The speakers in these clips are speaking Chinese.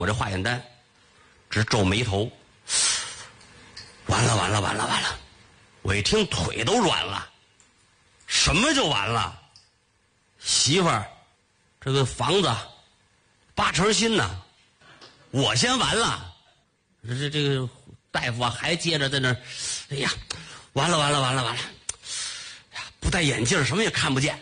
我这化验单，直皱眉头。完了！我一听腿都软了。什么就完了？媳妇儿，这个房子8成新呢，我先完了。这个大夫啊，还接着在那儿，哎呀，完了！不戴眼镜什么也看不见。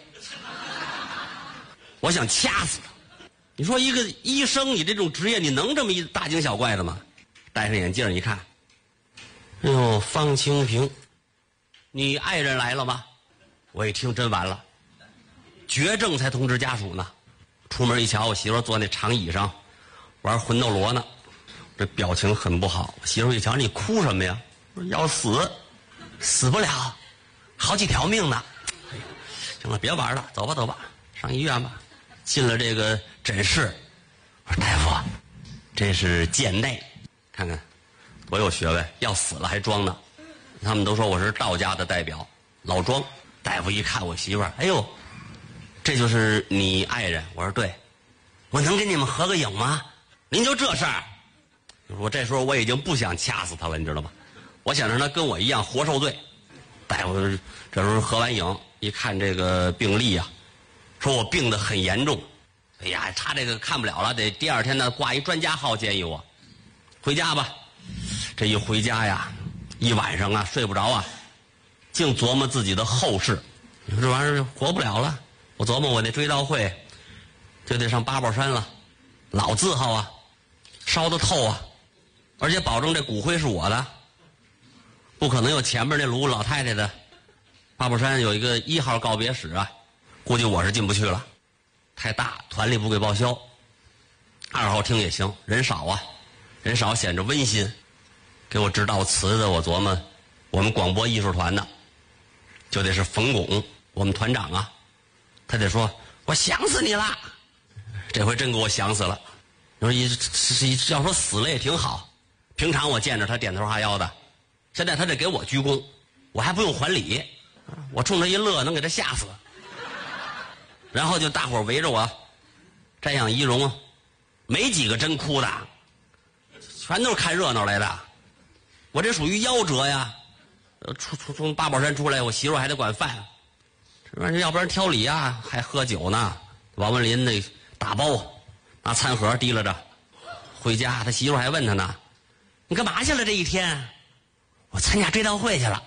我想掐死他。你说一个医生，你这种职业，你能这么一大惊小怪的吗？戴上眼镜一看，哎呦，方清平，你爱人来了吗？我一听真完了，绝症才通知家属呢。出门一瞧，我媳妇坐那长椅上玩魂斗罗呢，这表情很不好。我媳妇一瞧，你哭什么呀？我说要死，死不了，好几条命呢。行了，别玩了，走吧，上医院吧。进了这个诊室，我说大夫，这是贱内，看看多有学问，要死了还装呢。他们都说我是道家的代表，老庄。大夫一看我媳妇儿，哎呦，这就是你爱人？我说对。我能跟你们合个影吗？您就这事儿？我这时候我已经不想掐死他了，你知道吗？我想让他跟我一样活受罪。大夫这时候合完影，一看这个病历啊，说我病得很严重。哎呀，他这个看不了了，得第2天呢挂一专家号，建议我回家吧。这一回家呀，一晚上啊睡不着啊，净琢磨自己的后事。你说这玩意儿活不了了，我琢磨我那追悼会就得上八宝山了，老字号啊，烧得透啊，而且保证这骨灰是我的，不可能有前面那卢老太太的。八宝山有一个1号告别室啊，估计我是进不去了，太大，团里不给报销。2号厅也行，人少啊，人少显着温馨。给我知道词的，我琢磨我们广播艺术团的就得是冯巩，我们团长啊，他得说我想死你了。这回真给我想死了。要说死了也挺好，平常我见着他点头哈腰的，现在他得给我鞠躬，我还不用还礼，我冲他一乐能给他吓死。然后就大伙围着我瞻仰遗容，没几个真哭的，全都是看热闹来的。我这属于夭折呀，从八宝山出来，我媳妇还得管饭，这玩意儿要不然挑理啊，还喝酒呢。王文林那打包拿餐盒提拉着回家，他媳妇还问他呢，你干嘛去了这一天？我参加追悼会去了。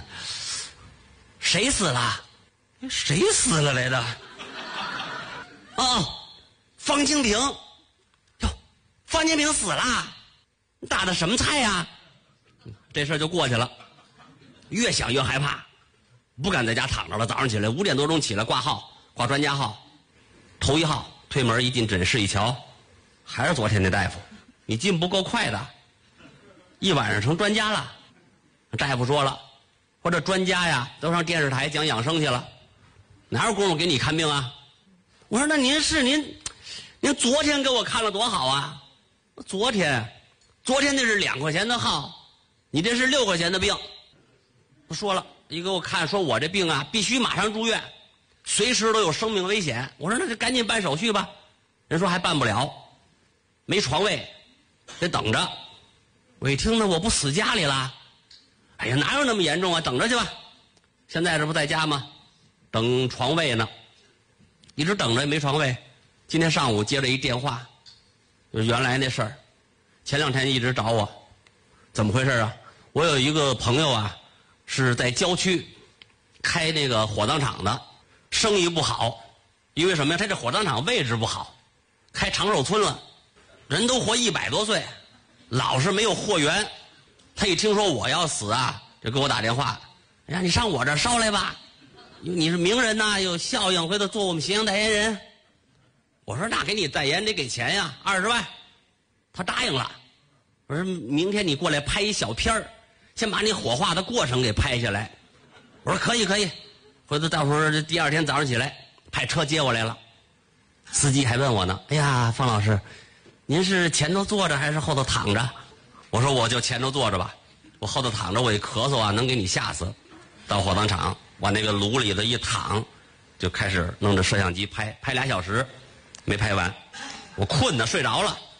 谁死了？谁死了来的？哦，方清平。哟，方清平死了，你打的什么菜呀？这事儿就过去了。越想越害怕，不敢在家躺着了。早上起来5点多钟起来挂号，挂专家号，头1号推门一进诊室一瞧，还是昨天那大夫，你进不够快的，一晚上成专家了。大夫说了，或者专家呀都上电视台讲养生去了，哪有功夫给你看病啊？我说那您昨天给我看了多好啊。昨天那是2块钱的号，你这是6块钱的病。不说了，一给我看说我这病啊必须马上住院，随时都有生命危险。我说那就赶紧办手续吧。人说还办不了，没床位，得等着。我一听呢，我不死家里了。哎呀，哪有那么严重啊，等着去吧。现在这不在家吗？等床位呢，一直等着也没床位。今天上午接了一电话，就是原来那事儿，前2天一直找我，怎么回事啊？我有一个朋友啊，是在郊区开那个火葬场的，生意不好。因为什么呀？他这火葬场位置不好，开长寿村了，人都活100多岁，老是没有货源。他一听说我要死啊，就给我打电话，哎呀，你上我这儿捎来吧，你是名人呐，有效应，回头做我们形象代言人。我说那给你代言得给钱呀，20万。他答应了。我说明天你过来拍一小片儿，先把你火化的过程给拍下来。我说可以，回头到时候第2天早上起来派车接我来了。司机还问我呢，哎呀，方老师，您是前头坐着还是后头躺着？我说我就前头坐着吧，我后头躺着，我一咳嗽啊能给你吓死。到火葬场往那个炉里头一躺，就开始弄着摄像机拍2小时，没拍完，我困得睡着了。